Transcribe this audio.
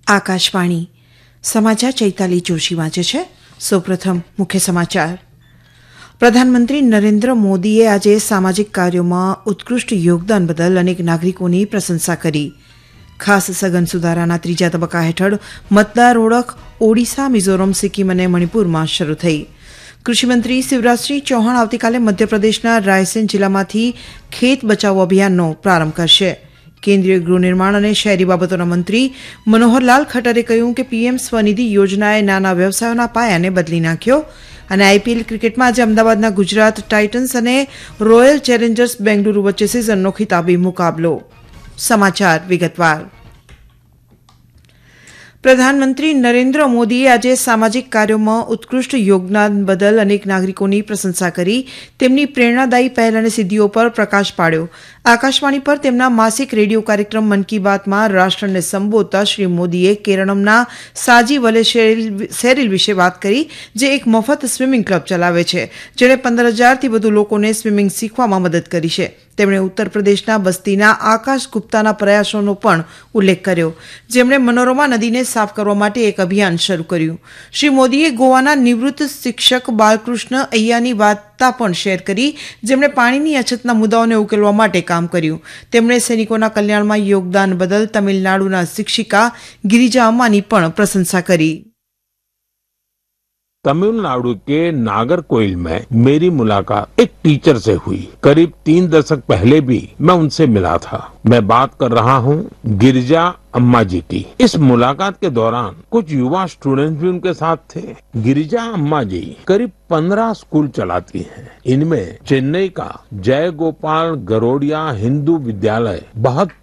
આકાશવાણી સમાચાર ચૈતાલી જોશી વાંચે છે. સૌપ્રથમ મુખ્ય સમાચાર. પ્રધાનમંત્રી નરેન્દ્ર મોદીએ આજે સામાજિક કાર્યોમાં ઉત્કૃષ્ટ યોગદાન બદલ અનેક નાગરિકોની પ્રશંસા કરી. ખાસ સઘન સુધારાના ત્રીજા તબક્કા હેઠળ મતદાર ઓળખ ઓડિશા, મિઝોરમ, સિક્કિમ અને મણિપુરમાં શરૂ થઈ. કૃષિમંત્રી શિવરાજસિંહ ચૌહાણ આવતીકાલે મધ્યપ્રદેશના રાયસેન જિલ્લામાંથી ખેત બચાવો અભિયાનનો પ્રારંભ કરશે. કેન્દ્રીય ગૃહનિર્માણ અને શહેરી બાબતોના મંત્રી મનોહરલાલ ખટ્ટરે કહ્યું કે પીએમ સ્વનિધિ યોજનાએ નાના વ્યવસાયોના પાયાને બદલી નાખ્યો. અને આઈપીએલ ક્રિકેટમાં આજે અમદાવાદના ગુજરાત ટાઇટન્સ અને રોયલ ચેલેન્જર્સ બેંગલુરુ વચ્ચે સિઝનનો ખિતાબી મુકાબલો. સમાચાર વિગતવાર. પ્રધાનમંત્રી નરેન્દ્ર મોદીએ આજે સામાજિક કાર્યોમાં ઉત્કૃષ્ટ યોગદાન બદલ અનેક નાગરિકોની પ્રશંસા કરી તેમની પ્રેરણાદાયી પહેલ અને સિદ્ધિઓ પર પ્રકાશ પાડ્યો. આકાશવાણી પર તેમના માસિક રેડિયો કાર્યક્રમ મન કી બાતમાં રાષ્ટ્રને સંબોધતા શ્રી મોદીએ કેરળમના સાજી વલે સેરિલ વિશે વાત કરી, જે એક મફત સ્વિમિંગ ક્લબ ચલાવે છે, જેણે 15,000થી વધુ લોકોને સ્વિમિંગ શીખવામાં મદદ કરી છે. તેમણે ઉત્તર પ્રદેશના બસ્તીના આકાશ ગુપ્તાના પ્રયાસોનો પણ ઉલ્લેખ કર્યો, જેમણે મનોરમા નદીને સાફ કરવા માટે એક અભિયાન શરૂ કર્યું. શ્રી મોદીએ ગોવાના નિવૃત્ત શિક્ષક બાલકૃષ્ણ અય્યાની વાર્તા પણ શેર કરી, જેમણે પાણીની અછતના મુદ્દાઓને ઉકેલવા માટે કામ કર્યું. તેમણે સૈનિકોના કલ્યાણમાં યોગદાન બદલ તમિલનાડુના શિક્ષિકા ગિરિજા અમ્માની પણ પ્રશંસા કરી. तमिलनाडु के नागरकोइल में मेरी मुलाकात एक टीचर से हुई. करीब 3 दशक पहले भी मैं उनसे मिला था. मैं बात कर रहा हूँ गिरिजा अम्मा जी की. इस मुलाकात के दौरान कुछ युवा स्टूडेंट्स भी उनके साथ थे. गिरिजा अम्मा जी करीब 15 स्कूल चलाती हैं. इनमें चेन्नई का जय गोपाल गरोडिया हिंदू विद्यालय बहुत